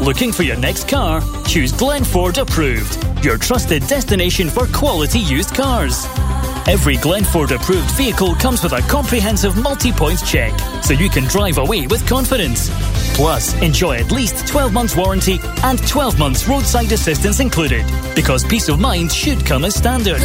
Looking for your next car? Choose Glen Ford Approved, your trusted destination for quality used cars. Every Glen Ford approved vehicle comes with a comprehensive multi-points check, so you can drive away with confidence. Plus, enjoy at least 12 months warranty and 12 months roadside assistance included, because peace of mind should come as standard.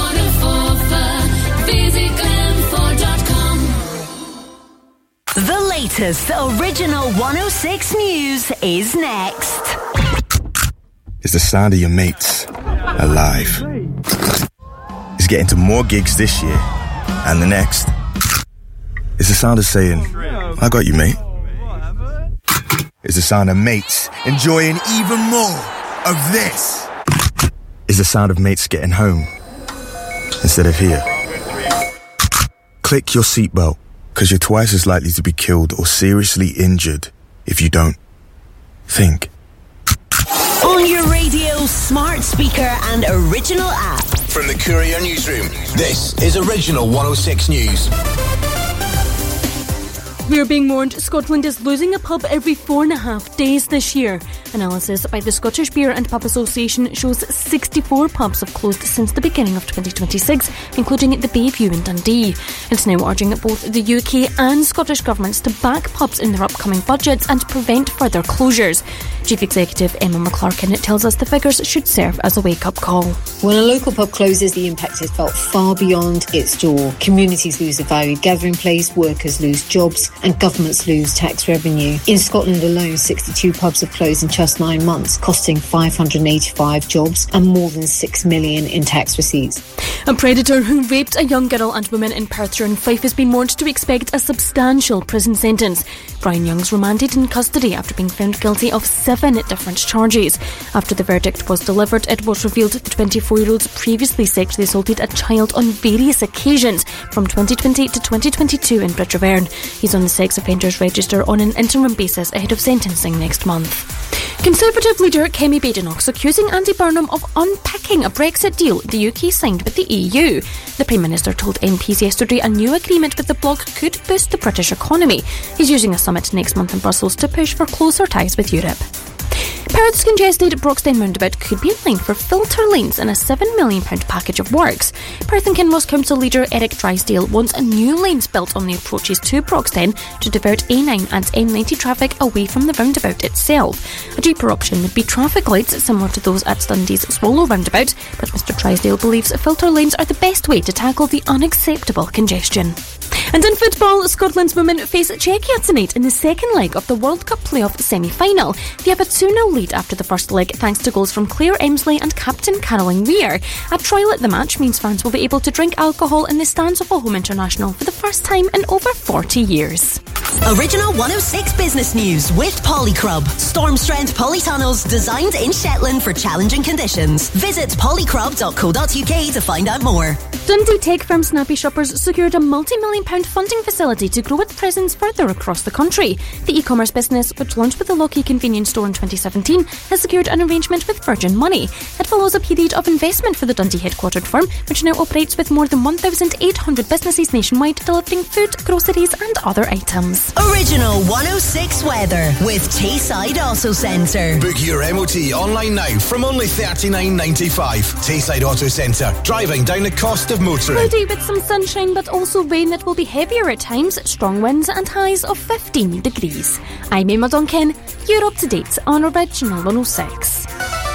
Visit glenford.com. The latest original 106 news is next. It's the sound of your mates alive. It's getting to more gigs this year and the next. It's the sound of saying, I got you, mate. It's the sound of mates enjoying even more of this. It's the sound of mates getting home instead of here. Click your seatbelt, because you're twice as likely to be killed or seriously injured if you don't. Think. On your radio, smart speaker and original app. From the Courier Newsroom, this is Original 106 News. We're being warned Scotland is losing a pub every 4.5 days this year. Analysis by the Scottish Beer and Pub Association shows 64 pubs have closed since the beginning of 2026, including the Bayview in Dundee. It's now urging both the UK and Scottish governments to back pubs in their upcoming budgets and prevent further closures. Chief Executive Emma McClarkin tells us the figures should serve as a wake-up call. When a local pub closes, the impact is felt far beyond its door. Communities lose a valued gathering place, workers lose jobs, and governments lose tax revenue. In Scotland alone, 62 pubs have closed in just 9 months, costing 585 jobs and more than 6 million in tax receipts. A predator who raped a young girl and woman in Perthshire in Fife has been warned to expect a substantial prison sentence. Brian Young's remanded in custody after being found guilty of 7 different charges. After the verdict was delivered, it was revealed the 24-year-old previously sexually assaulted a child on various occasions from 2020 to 2022 in Bridge of Erne. He's on the sex offenders register on an interim basis ahead of sentencing next month. Conservative leader Kemi Badenoch's accusing Andy Burnham of unpicking a Brexit deal the UK signed with the EU. The Prime Minister told MPs yesterday a new agreement with the bloc could boost the British economy. He's using a summit next month in Brussels to push for closer ties with Europe. Perth's congested Broxden roundabout could be in line for filter lanes in a £7 million package of works. Perth and Kinross Council leader Eric Drysdale wants a new lanes built on the approaches to Broxden to divert A9 and M90 traffic away from the roundabout itself. A cheaper option would be traffic lights similar to those at Dundee's Swallow roundabout, but Mr Drysdale believes filter lanes are the best way to tackle the unacceptable congestion. And in football, Scotland's women face Czechia tonight in the second leg of the World Cup playoff semi-final. They have a 2-0 lead after the first leg thanks to goals from Claire Emsley and captain Caroline Weir. A trial at the match means fans will be able to drink alcohol in the stands of a home international for the first time in over 40 years. Original 106 Business News with Polycrub. Storm strength polytunnels designed in Shetland for challenging conditions. Visit polycrub.co.uk to find out more. Dundee tech firm Snappy Shoppers secured a multi-million-pound funding facility to grow its presence further across the country. The e-commerce business, which launched with the Lockheed convenience store in 2017, has secured an arrangement with Virgin Money. It follows a period of investment for the Dundee headquartered firm, which now operates with more than 1,800 businesses nationwide, delivering food, groceries and other items. Original 106 weather with Tayside Auto Centre. Book your MOT online now from only $39.95. Tayside Auto Centre, driving down the cost of motoring. Cloudy with some sunshine but also rain that will be heavier at times, strong winds and highs of 15 degrees. I'm Emma Duncan. You're up to date on Original 106.